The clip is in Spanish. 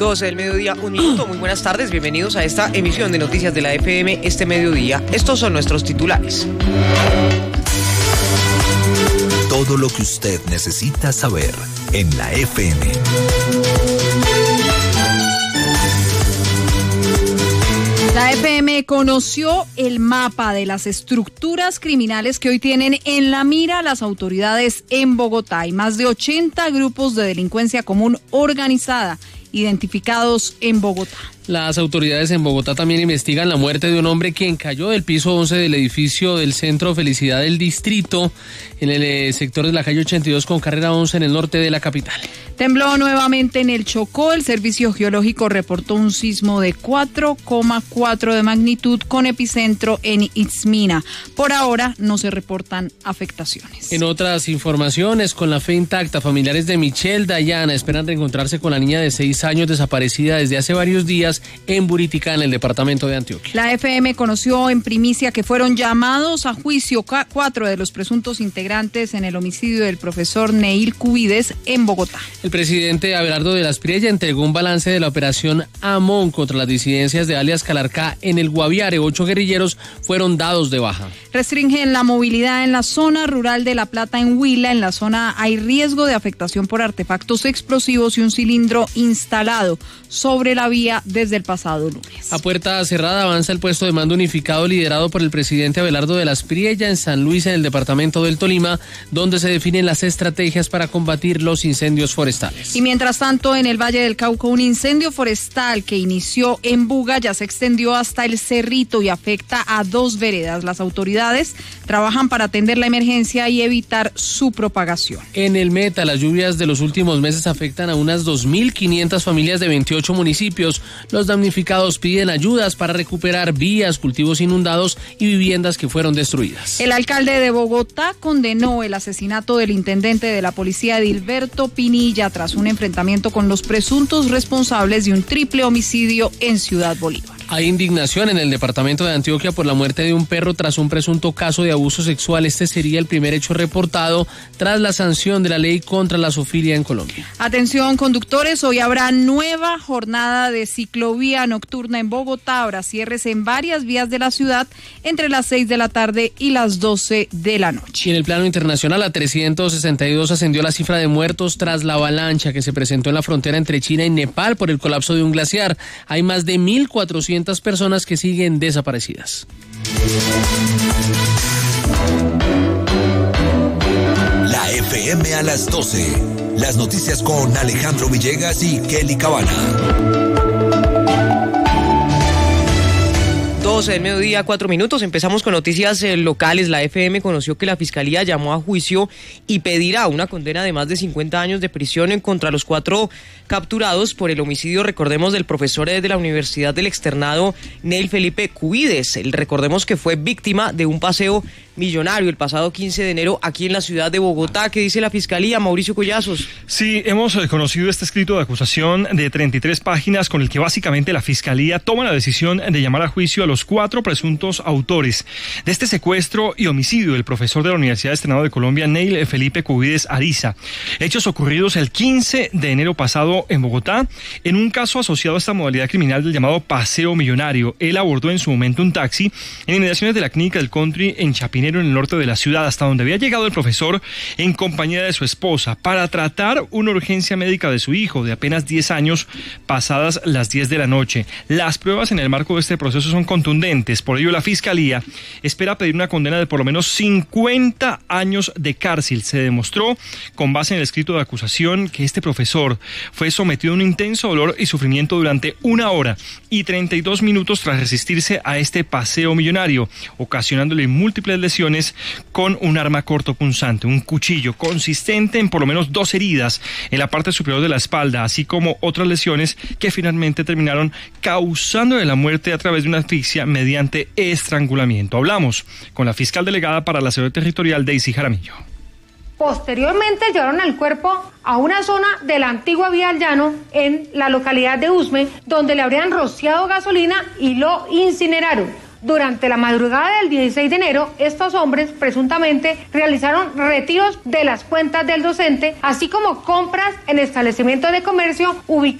12 del mediodía, 1 minuto. Muy buenas tardes, bienvenidos a esta emisión de Noticias de la FM este mediodía. Estos son nuestros titulares. Todo lo que usted necesita saber en la FM. La FM conoció el mapa de las estructuras criminales que hoy tienen en la mira las autoridades en Bogotá. Hay más de 80 grupos de delincuencia común organizada identificados en Bogotá. Las autoridades en Bogotá también investigan la muerte de un hombre quien cayó del piso 11 del edificio del Centro Felicidad del Distrito en el sector de la calle 82 con carrera 11 en el norte de la capital. Tembló nuevamente en el Chocó. El Servicio Geológico reportó un sismo de 4,4 de magnitud con epicentro en Itzmina. Por ahora no se reportan afectaciones. En otras informaciones, con la fe intacta, familiares de Michelle Dayana esperan reencontrarse con la niña de 6 años desaparecida desde hace varios días en Buritica, en el departamento de Antioquia. La FM conoció en primicia que fueron llamados a juicio 4 de los presuntos integrantes en el homicidio del profesor Neil Cubides en Bogotá. El presidente Abelardo de la Espriella entregó un balance de la operación Amón contra las disidencias de alias Calarcá en el Guaviare. 8 guerrilleros fueron dados de baja. Restringen la movilidad en la zona rural de La Plata en Huila. En la zona hay riesgo de afectación por artefactos explosivos y un cilindro instalado sobre la vía desde el pasado lunes. A puerta cerrada avanza el puesto de mando unificado liderado por el presidente Abelardo de la Espriella en San Luis, en el departamento del Tolima, donde se definen las estrategias para combatir los incendios forestales. Y mientras tanto, en el Valle del Cauca, un incendio forestal que inició en Buga ya se extendió hasta el Cerrito y afecta a 2 veredas. Las autoridades trabajan para atender la emergencia y evitar su propagación. En el Meta, las lluvias de los últimos meses afectan a unas 2.500 familias de 28 municipios. Los damnificados piden ayudas para recuperar vías, cultivos inundados y viviendas que fueron destruidas. El alcalde de Bogotá condenó el asesinato del intendente de la policía Edilberto Pinilla tras un enfrentamiento con los presuntos responsables de un triple homicidio en Ciudad Bolívar. Hay indignación en el departamento de Antioquia por la muerte de un perro tras un presunto caso de abuso sexual. Este sería el primer hecho reportado tras la sanción de la ley contra la zoofilia en Colombia. Atención conductores, hoy habrá nueva jornada de ciclovía nocturna en Bogotá. Habrá cierres en varias vías de la ciudad entre las 6 de la tarde y las 12 de la noche. Y en el plano internacional, a 362 ascendió la cifra de muertos tras la avalancha que se presentó en la frontera entre China y Nepal por el colapso de un glaciar. Hay más de 1.400 personas que siguen desaparecidas. La FM a las 12. Las noticias con Alejandro Villegas y Kelly Cabana. 12 del mediodía, 4 minutos. Empezamos con noticias locales. La FM conoció que la Fiscalía llamó a juicio y pedirá una condena de más de 50 años de prisión contra los 4 capturados por el homicidio, recordemos, del profesor de la Universidad del Externado, Neil Felipe Cubides. Recordemos que fue víctima de un paseo millonario el pasado 15 de enero aquí en la ciudad de Bogotá. ¿Qué dice la Fiscalía, Mauricio Collazos? Sí, hemos conocido este escrito de acusación de 33 páginas con el que básicamente la Fiscalía toma la decisión de llamar a juicio a los 4 presuntos autores de este secuestro y homicidio del profesor de la Universidad del Externado de Colombia, Neil Felipe Cubides Ariza. Hechos ocurridos el 15 de enero pasado en Bogotá, en un caso asociado a esta modalidad criminal del llamado paseo millonario. Él abordó en su momento un taxi en inmediaciones de la Clínica del Country en Chapinero, en el norte de la ciudad, hasta donde había llegado el profesor en compañía de su esposa para tratar una urgencia médica de su hijo de apenas 10 años pasadas las 10 de la noche. Las pruebas en el marco de este proceso son contundentes, por ello la Fiscalía espera pedir una condena de por lo menos 50 años de cárcel. Se demostró con base en el escrito de acusación que este profesor fue sometido a un intenso dolor y sufrimiento durante 1 hora y 32 minutos tras resistirse a este paseo millonario, ocasionándole múltiples lesiones con un arma cortopunzante, un cuchillo consistente en por lo menos 2 heridas en la parte superior de la espalda, así como otras lesiones que finalmente terminaron causándole la muerte a través de una asfixia mediante estrangulamiento. Hablamos con la fiscal delegada para la Seguridad Territorial, Daisy Jaramillo. Posteriormente llevaron el cuerpo a una zona de la antigua vía al llano en la localidad de Usme, donde le habrían rociado gasolina y lo incineraron. Durante la madrugada del 16 de enero, estos hombres presuntamente realizaron retiros de las cuentas del docente, así como compras en establecimientos de comercio ubicados